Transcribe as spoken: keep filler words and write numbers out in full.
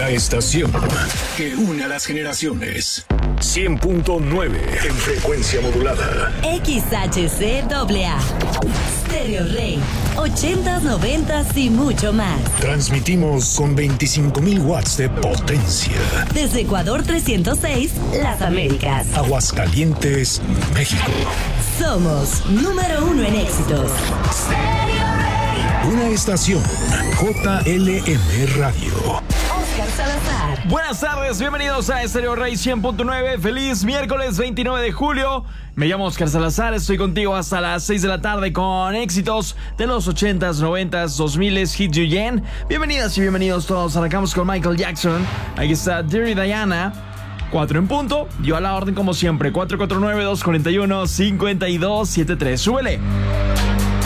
La estación que une a las generaciones. cien punto nueve en frecuencia modulada. X H C A A. Stereo Rey. ochentas, noventas y mucho más. Transmitimos con veinticinco mil watts de potencia. Desde Ecuador trescientos seis, Las Américas. Aguascalientes, México. Somos número uno en éxitos. Stereo Rey. Una estación J L M Radio. Oscar Salazar. Buenas tardes, bienvenidos a Stereo Rey cien punto nueve. Feliz miércoles veintinueve de julio. Me llamo Oscar Salazar, estoy contigo hasta las seis de la tarde con éxitos de los ochentas, noventas, dos miles, Hit You Yen. Bienvenidas y bienvenidos todos. Arrancamos con Michael Jackson. Aquí está Dirty Diana. cuatro en punto. Yo a la orden como siempre. cuatro cuatro nueve, dos cuatro uno, cinco dos siete tres. Súbele.